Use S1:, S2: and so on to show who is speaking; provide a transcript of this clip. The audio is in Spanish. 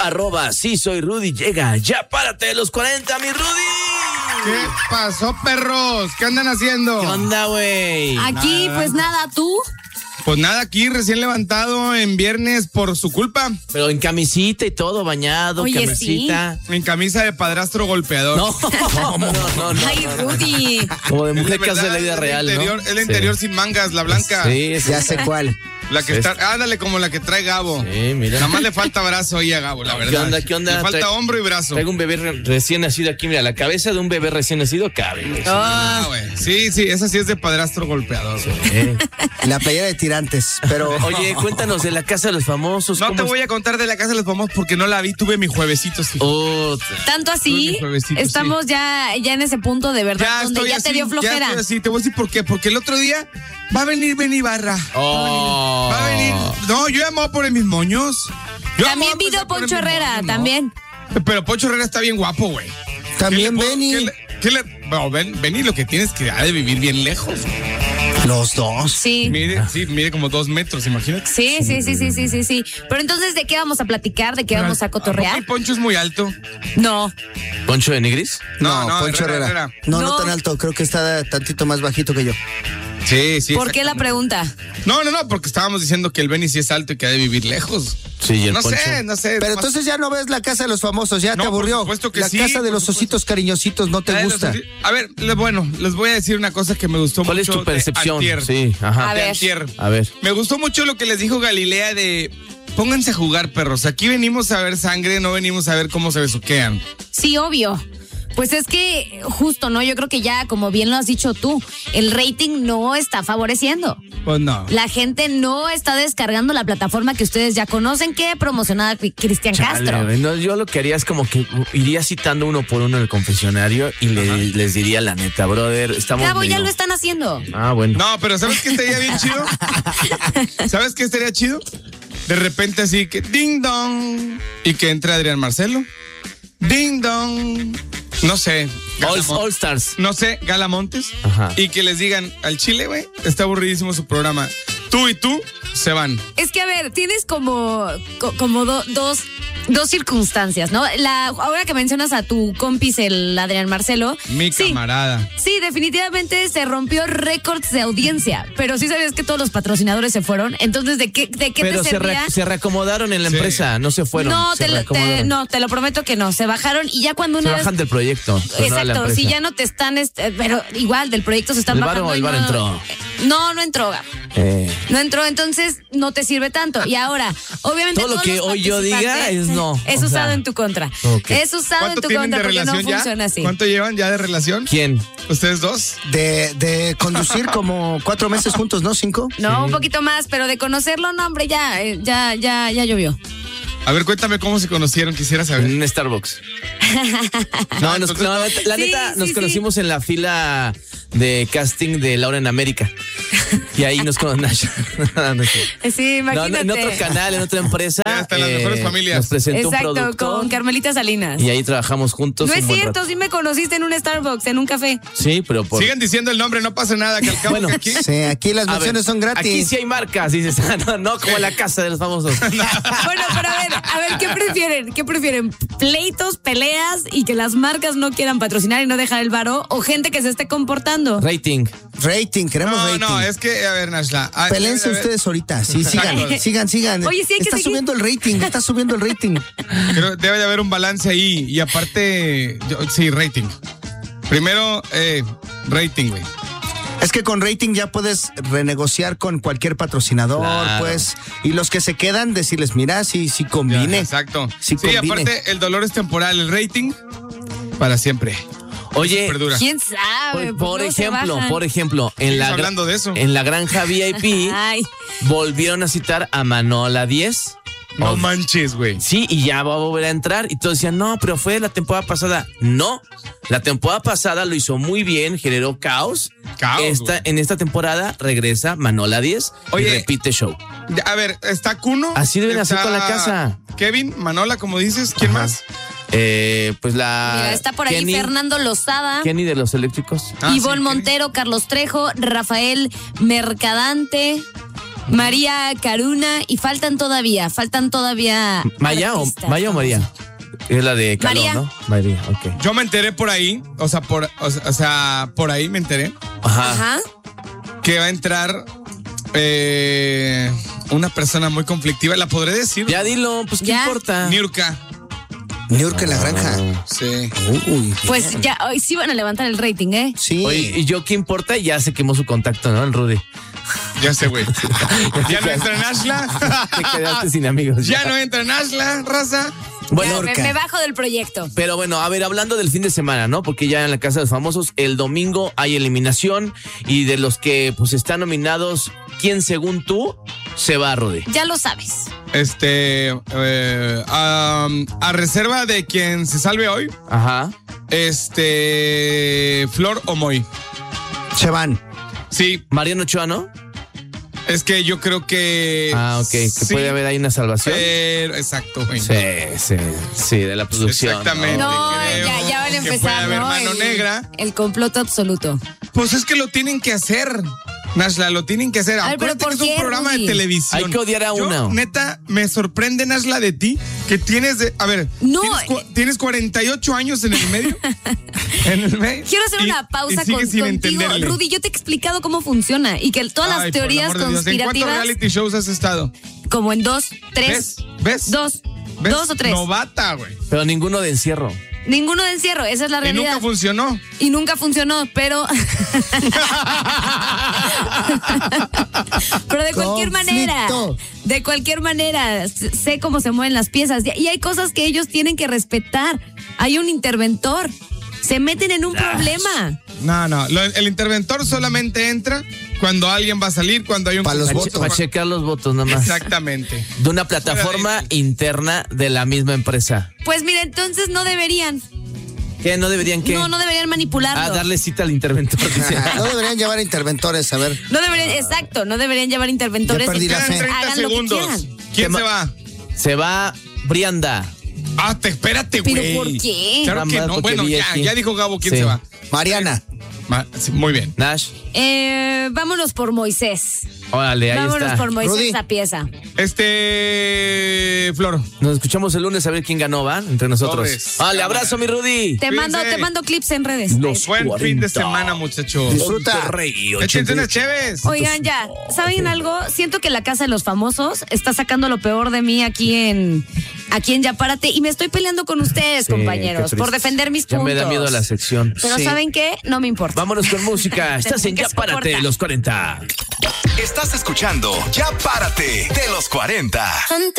S1: Sí soy Rudy llega. Ya párate de los 40, mi Rudy.
S2: ¿Qué pasó, perros? ¿Qué andan haciendo?
S1: ¿Qué onda, güey?
S3: Aquí, pues nada, ¿tú?
S2: Pues nada, aquí recién levantado en viernes por su culpa.
S1: Pero en camisita y todo, bañado,
S3: Oye,
S1: camisita.
S2: En camisa de padrastro golpeador.
S1: No.
S3: Ay, Rudy.
S1: Como de mujer que
S2: verdad,
S1: hace la vida real,
S2: interior,
S1: ¿no?
S2: El interior sin mangas, la blanca.
S1: Sí,
S4: Ya sé cuál.
S2: La que está, ándale, como la que trae Gabo.
S1: Sí, mira.
S2: Nada más le falta brazo ahí a Gabo, la verdad.
S1: ¿Qué onda?
S2: Le falta hombro y brazo.
S1: Traigo un bebé recién nacido aquí, mira, la cabeza de un bebé recién nacido cabe, güey.
S2: Güey. Sí, esa sí es de padrastro golpeador.
S4: La playera de tirantes, pero...
S1: Oye, cuéntanos de la Casa de los Famosos.
S2: No te voy a contar de la Casa de los Famosos porque no la vi, tuve mi juevesitos.
S3: Tanto así, estamos ya en ese punto de verdad donde ya te dio flojera.
S2: Ya estoy así, te voy a decir por qué. Porque el otro día va a venir Benny Barra. Va a venir. No, yo amo por mis moños.
S3: También vino Poncho Herrera, también.
S2: Pero Poncho Herrera está bien guapo, güey.
S4: También Benny.
S2: Benny lo que tienes que ha de vivir bien lejos.
S4: Los dos.
S3: Sí.
S2: Mide como 2 metros, imagínate.
S3: Sí. Pero entonces, ¿de qué vamos a platicar? ¿De qué vamos a cotorrear?
S2: ¿El Poncho es muy alto?
S3: No.
S1: ¿Poncho de Nigris?
S4: No, Poncho Herrera. No tan alto, creo que está tantito más bajito que yo.
S2: Sí.
S3: ¿Por qué la pregunta?
S2: No, porque estábamos diciendo que el Benny sí es alto y que ha de vivir lejos.
S1: Sí, y el
S2: No
S1: Poncho.
S2: sé.
S4: Pero entonces ya no ves la Casa de los Famosos, ya te aburrió.
S2: Por supuesto que
S4: la
S2: sí,
S4: Casa de
S2: por
S4: los
S2: supuesto.
S4: ositos cariñositos no te gusta.
S2: A ver, bueno, les voy a decir una cosa que me gustó mucho.
S1: ¿Cuál es tu percepción?
S2: De antier.
S1: Sí, ajá.
S3: A ver.
S2: Antier.
S1: A ver.
S2: Me gustó mucho lo que les dijo Galilea de... Pónganse a jugar, perros. Aquí venimos a ver sangre, no venimos a ver cómo se besuquean.
S3: Sí, obvio. Pues es que justo, ¿no? Yo creo que ya, como bien lo has dicho tú, el rating no está favoreciendo.
S2: Pues no.
S3: La gente no está descargando la plataforma que ustedes ya conocen, que promocionaba Cristian Castro.
S1: Güey, no, yo lo que haría es como que iría citando uno por uno en el confesionario y les diría la neta, brother, estamos
S3: Cabo, ya
S1: medio...
S3: lo están haciendo.
S1: Ah, bueno.
S2: No, pero ¿sabes qué estaría bien chido? ¿Sabes qué estaría chido? De repente así que ding dong y que entre Adrián Marcelo. Ding dong. No sé.
S1: All Stars.
S2: No sé, Galamontes.
S1: Ajá.
S2: Y que les digan al Chile, güey, está aburridísimo su programa. Tú y tú se van.
S3: Es que, a ver, tienes como dos circunstancias, ¿no? Ahora que mencionas a tu compis, el Adrián Marcelo.
S2: Mi camarada.
S3: Sí, definitivamente se rompió récords de audiencia, pero sí sabías que todos los patrocinadores se fueron. Entonces, ¿de qué
S1: Pero
S3: te servía?
S1: se reacomodaron en la empresa, no se fueron.
S3: No,
S1: se reacomodaron.
S3: te lo prometo que no. Se bajaron y ya cuando
S1: Se
S3: una vez...
S1: bajan del proyecto. Pues no de la
S3: Exacto,
S1: empresa.
S3: si ya no te están, pero igual del proyecto se están bajando.
S1: El bar entró.
S3: No entró, Gab. No entró, entonces no te sirve tanto. Y ahora, obviamente
S1: todo lo que hoy yo diga es no.
S3: Es usado en tu contra.
S1: Okay.
S3: Es usado en tu contra porque no funciona así.
S2: ¿Cuánto llevan ya de relación?
S1: ¿Quién?
S2: ¿Ustedes dos?
S4: De conducir como 4 meses juntos, ¿no? 5.
S3: No, un poquito más, pero de conocerlo, no, hombre, ya llovió.
S2: A ver, cuéntame cómo se conocieron, quisiera saber.
S1: En un Starbucks. La neta, nos conocimos en la fila de casting de Laura en América. Y ahí nos conocimos.
S3: Sí, imagínate.
S1: En otro canal, en otra empresa.
S2: Hasta las mejores familias.
S1: Nos presentó
S3: Exacto,
S1: un productor.
S3: con Carmelita Salinas.
S1: Y ahí trabajamos juntos.
S3: No
S1: un
S3: es
S1: buen
S3: cierto,
S1: rato.
S3: sí me conociste en un Starbucks, en un café.
S1: Sí, pero por...
S2: Sigan diciendo el nombre, no pasa nada, que al cabo
S1: Bueno,
S2: que aquí...
S4: Sí, aquí las menciones son gratis.
S1: Aquí sí hay marcas, dices, no como en la Casa de los Famosos.
S3: Bueno, pero a ver, ¿qué prefieren? ¿Qué prefieren? ¿Pleitos, peleas y que las marcas no quieran patrocinar y no dejar el varo? ¿O gente que se esté comportando?
S1: Rating.
S4: Queremos rating.
S2: No, es que, a ver, Nashla.
S4: Pelense ustedes ahorita, sí, sigan.
S3: Oye, sí, hay que
S4: está
S3: seguir.
S4: Está subiendo el rating.
S2: Creo debe de haber un balance ahí. Y aparte, sí, rating. Primero, rating, güey.
S4: Es que con rating ya puedes renegociar con cualquier patrocinador,
S1: Claro.
S4: pues. Y los que se quedan, decirles, mira, sí conviene.
S2: Exacto.
S4: Sí,
S2: Sí,
S4: conviene.
S2: aparte, el dolor es temporal. El rating, para siempre.
S1: Oye,
S2: Perdura.
S3: ¿Quién sabe?
S1: por
S3: No se bajan.
S1: ejemplo, en la,
S2: hablando de eso.
S1: en la granja VIP
S3: Ay,
S1: volvieron a citar a Manola 10.
S2: No manches, güey.
S1: Sí, y ya va a volver a entrar. Y todos decían, no, pero fue la temporada pasada. No, la temporada pasada lo hizo muy bien, generó caos. En esta temporada regresa Manola 10 y
S2: Oye,
S1: repite show.
S2: A ver, está Cuno.
S1: Así deben hacer
S2: está
S1: con la casa.
S2: Kevin, Manola, como dices. ¿Quién
S1: Ajá.
S2: más?
S1: Pues la...
S3: mira, está por ahí
S1: Kenny,
S3: Fernando Lozada,
S1: Kenny de los eléctricos.
S3: Ivonne
S2: sí,
S3: Montero, Carlos Trejo, Rafael Mercadante. María Caruna y faltan todavía
S1: ¿Maya o
S3: artistas
S1: María? Es la de Caló,
S3: María.
S1: ¿no? María, ok.
S2: Yo me enteré por ahí, por ahí me enteré
S1: Ajá.
S3: Ajá.
S2: que va a entrar una persona muy conflictiva. ¿La podré decir?
S1: Ya dilo, pues ¿qué
S3: Ya.
S1: importa?
S2: Niurka.
S4: Niurka en la granja.
S2: Sí.
S4: Uy,
S3: Pues
S4: bien.
S3: ya, hoy sí van a levantar el rating, ¿eh?
S4: Sí.
S1: Oye, ¿y yo qué importa? Ya se quemó su contacto, ¿no? El Rudy.
S2: Ya sé, güey. Ya no entra en Ashla.
S1: Te quedaste sin amigos.
S2: Ya no entra en Ashla, raza.
S1: Bueno,
S3: Me bajo del proyecto.
S1: pero bueno, a ver, hablando del fin de semana, ¿no? Porque ya en la Casa de los Famosos, el domingo hay eliminación y de los que pues están nominados, ¿quién según tú se va, Rudy?
S3: Ya lo sabes.
S2: A reserva de quien se salve hoy,
S1: Ajá.
S2: Flor o Moy.
S4: Se van.
S2: Sí,
S1: Mariano Ochoa, ¿no?
S2: es que yo creo que.
S1: Ah, ok, que
S2: sí,
S1: puede haber ahí una salvación.
S2: Pero, exacto, güey.
S1: Sí, de la producción.
S2: Exactamente.
S3: No,
S2: creo
S3: ya van a
S2: que
S3: empezar,
S2: puede haber
S3: ¿no?
S2: mano negra.
S3: El complot absoluto.
S2: Pues es que lo tienen que hacer. Nashla, lo tienen que hacer.
S3: A ver, pero
S2: Acuérdate
S3: ¿por
S2: que es
S3: qué,
S2: un programa
S3: Rudy?
S2: de televisión.
S1: Hay que odiar a
S2: Yo,
S1: uno.
S2: neta, me sorprende, Nashla, de ti, que tienes a ver,
S3: No.
S2: tienes 48 años en el medio. En el medio.
S3: Quiero hacer
S2: y-
S3: una pausa
S2: y sigues sin
S3: contigo.
S2: entenderle.
S3: Rudy, yo te he explicado cómo funciona y que todas
S2: Ay,
S3: las
S2: por el
S3: teorías
S2: amor de Dios. ¿En cuántos
S3: conspirativas,
S2: reality shows has estado?
S3: como en 2, 3,
S2: ¿Ves?
S3: 2
S2: ¿Ves?
S3: o 3.
S2: Novata, güey.
S1: Pero ninguno de encierro.
S3: Ninguno de encierro, esa es la
S2: Y
S3: realidad.
S2: nunca funcionó.
S3: Y nunca funcionó, pero. Pero de cualquier manera, sé cómo se mueven las piezas. Y hay cosas que ellos tienen que respetar. Hay un interventor. Se meten en un problema.
S2: No. El interventor solamente entra cuando alguien va a salir, cuando hay un.
S4: Para los
S1: Para
S4: votos.
S1: checar los votos nada más.
S2: Exactamente.
S1: De una plataforma interna de la misma empresa.
S3: Pues mira, entonces no deberían.
S1: ¿Qué? ¿No deberían qué?
S3: No deberían manipularlo.
S1: Ah, darle cita al interventor. Dice.
S4: No deberían llevar interventores, a ver.
S3: No deberían, exacto, no deberían llevar interventores.
S4: Ya perdí la
S2: Quedan
S4: fe.
S2: 30
S3: Hagan lo que
S2: segundos.
S3: quieran.
S2: ¿Quién
S1: Se
S2: se va?
S1: Se va Brianda.
S2: Espérate,
S3: ¿Pero
S2: güey.
S3: por qué?
S2: Claro
S1: Nada
S2: que
S1: más
S2: no.
S1: porque
S2: Bueno,
S1: vi aquí.
S2: ya dijo Gabo quién
S1: Sí.
S2: se va.
S4: Mariana.
S2: Sí, muy bien.
S1: Nash.
S3: Vámonos por Moisés.
S1: Órale, ahí
S3: Vámonos
S1: está.
S3: por Moisés
S4: Rudy.
S3: esa pieza.
S2: Flor.
S1: Nos escuchamos el lunes a ver quién ganó, ¿va? Entre nosotros.
S2: Sobres.
S1: Vale, abrazo, mi Rudy.
S3: Te
S2: Cuídense.
S3: mando clips en redes.
S1: Los
S2: Buen
S1: 40.
S2: fin de semana, muchachos.
S4: Disfruta.
S1: Monterrey,
S2: Échense
S1: 88.
S2: unas chéves.
S3: Oigan, ya, ¿saben algo? Siento que la Casa de los Famosos está sacando lo peor de mí aquí en Ya Párate y me estoy peleando con ustedes,
S1: Sí,
S3: compañeros,
S1: qué
S3: por
S1: triste.
S3: defender mis
S1: Ya
S3: puntos.
S1: me da miedo la sección.
S3: Pero
S1: Sí.
S3: ¿saben qué? No me importa.
S1: Vámonos con música. Estás en
S3: Que
S1: Ya
S3: se
S1: Párate,
S3: corta.
S1: los 40.
S5: Estás escuchando Ya Párate de los 40.